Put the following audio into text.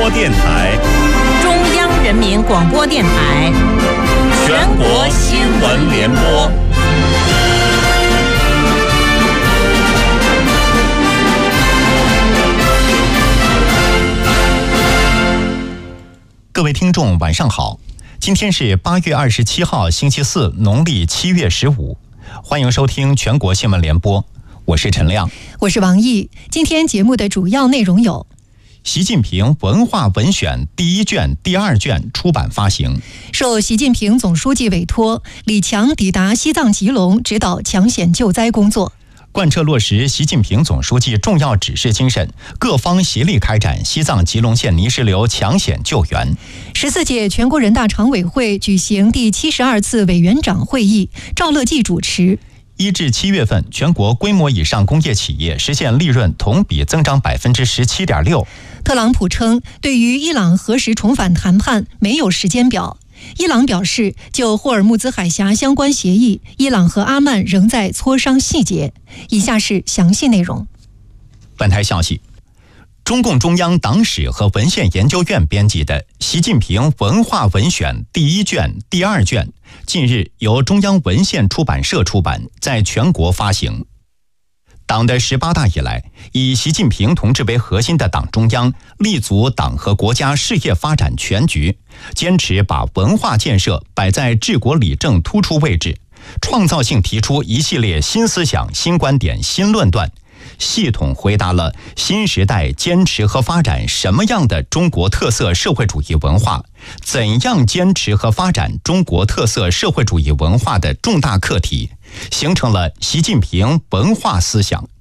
播电台， 中央人民广播电台， 全国新闻联播。各位听众，晚上好！今天是8月27号，星期四，农历7月15。欢迎收听全国新闻联播，我是陈亮， 我是王毅。今天节目的主要内容有： 习近平文化文选第1卷、第2卷出版发行； 受习近平总书记委托，李强抵达西藏吉隆，指导抢险救灾工作。 贯彻落实习近平总书记重要指示精神，各方协力开展西藏吉隆县泥石流抢险救援。 14届全国人大常委会举行第72次委员长会议，赵乐际主持。 1至7月份，全国规模以上工业企业实现利润同比增长17.6%。 特朗普称，对于伊朗何时重返谈判没有时间表。伊朗表示，就霍尔木兹海峡相关协议，伊朗和阿曼仍在磋商细节。以下是详细内容。 本台消息，中共中央党史和文献研究院编辑的《习近平文化文选第1卷、第2卷》近日由中央文献出版社出版，在全国发行。党的18大以来，以习近平同志为核心的党中央立足党和国家事业发展全局，坚持把文化建设摆在治国理政突出位置，创造性提出一系列新思想、新观点、新论断，系统回答了新时代坚持和发展什么样的中国特色社会主义文化，怎样坚持和发展中国特色社会主义文化的重大课题，形成了习近平文化思想。